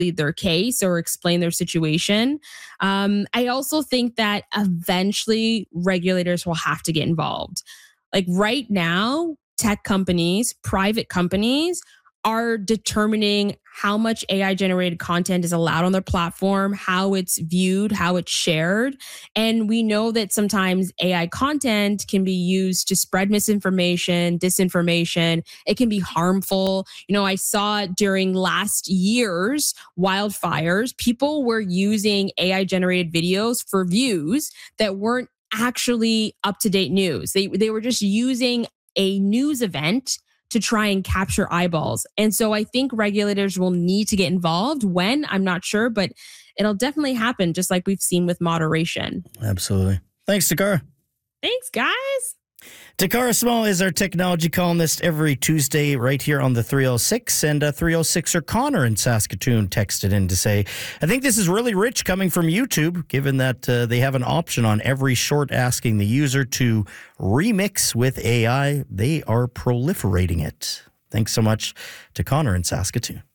plead their case or explain their situation. I also think that eventually regulators will have to get involved. Like right now, tech companies, private companies are determining how much AI generated content is allowed on their platform, how it's viewed, how it's shared. And we know that sometimes AI content can be used to spread misinformation, disinformation. It can be harmful. I saw during last year's wildfires, people were using AI generated videos for views that weren't actually up to date news. They were just using a news event to try and capture eyeballs. And so I think regulators will need to get involved. When, I'm not sure, but it'll definitely happen, just like we've seen with moderation. Absolutely. Thanks, Takara. Thanks, guys. Takara Small is our technology columnist every Tuesday right here on the 306. And 306er Connor in Saskatoon texted in to say, I think this is really rich coming from YouTube, given that they have an option on every short asking the user to remix with AI. They are proliferating it. Thanks so much to Connor in Saskatoon.